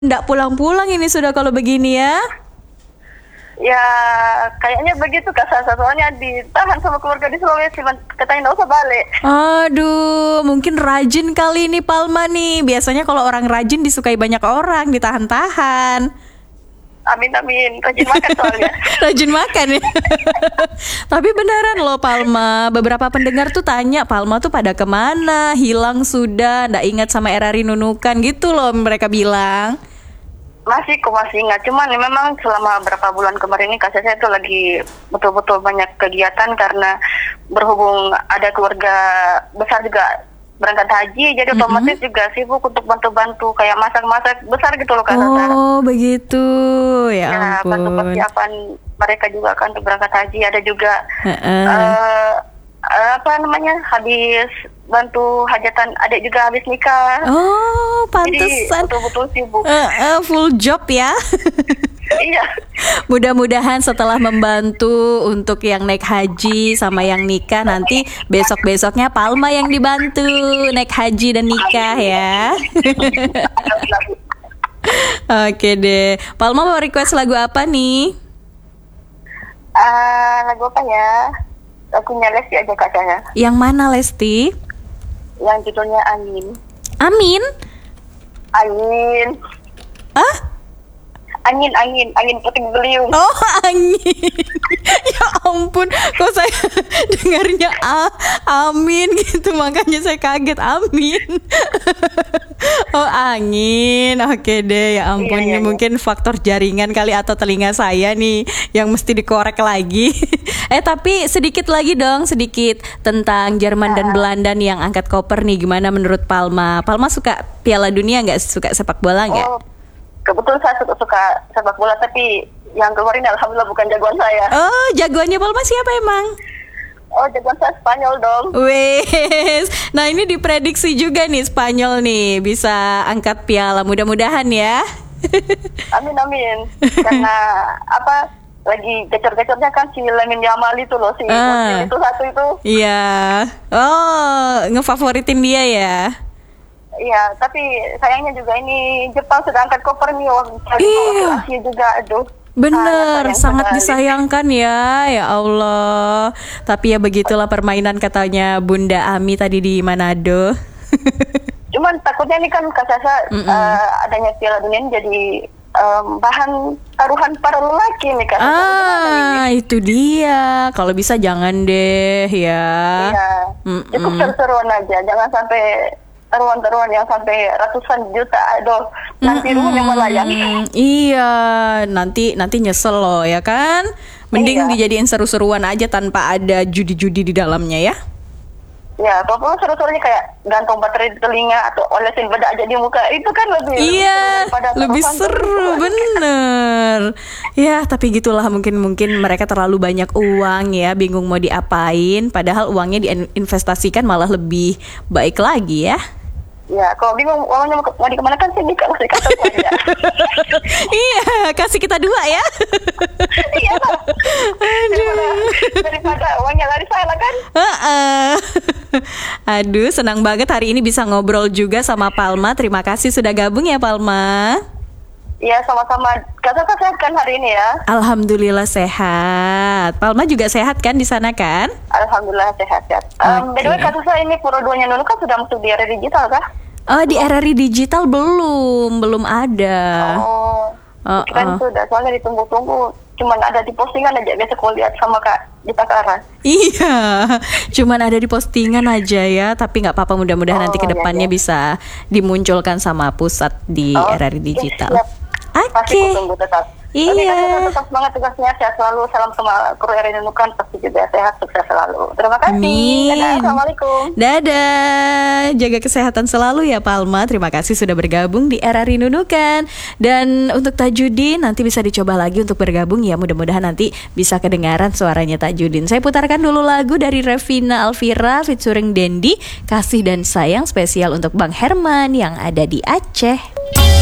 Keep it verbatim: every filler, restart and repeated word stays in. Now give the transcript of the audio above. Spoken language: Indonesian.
Nggak pulang-pulang ini sudah kalau begini ya? Ya, kayaknya begitu Kak Sasa. Soalnya ditahan sama keluarga di Sulawesi, katanya nggak usah balik. Aduh, mungkin rajin kali ini Palma nih. Biasanya kalau orang rajin disukai banyak orang, ditahan-tahan. Amin amin, rajin makan soalnya. Rajin makan ya. Tapi beneran loh Palma, beberapa pendengar tuh tanya Palma tuh pada kemana, hilang sudah, nggak ingat sama Erari Nunukan gitu loh mereka bilang. Masih kok masih ingat, cuman ya memang selama berapa bulan kemarin ini kasih saya tuh lagi betul-betul banyak kegiatan karena berhubung ada keluarga besar juga berangkat haji, jadi mm-hmm. otomatis juga sibuk untuk bantu-bantu kayak masak-masak besar gitu loh Kak. Oh begitu, ya, ya ampun. Bantu persiapan mereka juga kan untuk berangkat haji, ada juga uh-uh. uh, apa namanya habis bantu hajatan adik juga habis nikah. Oh pantesan. Jadi betul-betul sibuk. Uh, uh, full job ya. Iya. Mudah-mudahan setelah membantu untuk yang naik haji sama yang nikah, nanti besok-besoknya Palma yang dibantu naik haji dan nikah ya. Oke deh. Palma mau request lagu apa nih? Uh, lagu apa ya? Lagunya Lesti aja katanya. Yang mana Lesti? Yang judulnya Amin. Amin? Angin. Ah? Angin, angin, angin puting beliung. Oh, angin. Ya ampun, kok saya dengarnya ah, amin gitu, makanya saya kaget. Amin. Oh, angin. Oke deh, ya ampun. Iya, iya, mungkin iya. Faktor jaringan kali atau telinga saya nih yang mesti dikorek lagi. Eh, tapi sedikit lagi dong, sedikit tentang Jerman dan Belanda yang angkat koper nih. Gimana menurut Palma? Palma suka Piala Dunia nggak? Suka sepak bola nggak? Oh. Kebetulan saya suka, suka sepak bola, tapi yang keluar ini alhamdulillah bukan jagoan saya. Oh, jagoannya Palma siapa emang? Oh, jagoan saya Spanyol dong. Wes, nah ini diprediksi juga nih Spanyol nih bisa angkat piala, mudah-mudahan ya. Amin amin. Karena apa? Lagi gacor-gacornya kan si Lamine Yamal itu loh, si ah. itu satu itu. Iya. Oh, ngefavoritin dia ya. Iya, tapi sayangnya juga ini Jepang sudah angkat koper nih. Iya. Asia juga, aduh. Bener, ah, sangat sekali. disayangkan ya, ya Allah. Tapi ya begitulah permainan katanya Bunda Ami tadi di Manado. Cuman takutnya nih kan Kak Sasa, uh, adanya Piala Dunia ini jadi um, bahan taruhan para lelaki nih Kak Sasa. Ah, itu dia. Kalau bisa jangan deh ya. Iya, cukup seru-seruan aja, jangan sampai taruhan-taruhan yang sampai ratusan juta, aduh, nanti rumahnya melayang. Iya, nanti nanti nyesel loh ya kan. Mending iya. dijadiin seru-seruan aja tanpa ada judi-judi di dalamnya ya. Ya, kalau seru-serunya kayak gantung baterai di telinga atau olesin bedak aja di muka, itu kan lebih iya, lebih, lebih seru, bener. Ya, tapi gitulah, mungkin mungkin mereka terlalu banyak uang ya, bingung mau diapain. Padahal uangnya diinvestasikan malah lebih baik lagi ya. Ya, kalau bingung uangnya mau di kemana kan sini kan masih kasih aja. Iya, kasih kita dua ya. Iya lah. Aduh. Daripada, daripada uangnya lari saya kan. Uh-uh. Aduh, senang banget hari ini bisa ngobrol juga sama Palma. Terima kasih sudah gabung ya Palma. Iya, sama-sama. Kak Sasa sehat kan hari ini ya? Alhamdulillah sehat. Palma juga sehat kan di sana kan? Alhamdulillah sehat-sehat. Um, okay. By the way, Kak Sasa ini Puro-duanya Nunu kan sudah masuk di era digital kah? Oh, di R R I digital belum, belum ada. Oh, uh, kan uh. sudah, soalnya ditunggu-tunggu. Cuman ada di postingan aja, biasa aku lihat sama Kak di Takara. Iya, cuman ada di postingan aja ya. Tapi nggak apa-apa, mudah-mudahan oh, nanti kedepannya iya, iya. bisa dimunculkan sama pusat di oh, R R I digital. Iya, Oke. Okay. Tunggu tetap. Iya. Tapi kan tetap semangat tugasnya, sehat selalu. Salam sama kru R R I Nunukan, pasti juga sehat, sukses selalu. Terima kasih. Amin. Dadah, assalamualaikum. Dadah. Jaga kesehatan selalu ya Palma. Terima kasih sudah bergabung di R R I Nunukan. Dan untuk Tajudin nanti bisa dicoba lagi untuk bergabung ya. Mudah-mudahan nanti bisa kedengaran suaranya Tajudin. Saya putarkan dulu lagu dari Revina Alvira featuring Dendi, Kasih dan Sayang, spesial untuk Bang Herman yang ada di Aceh.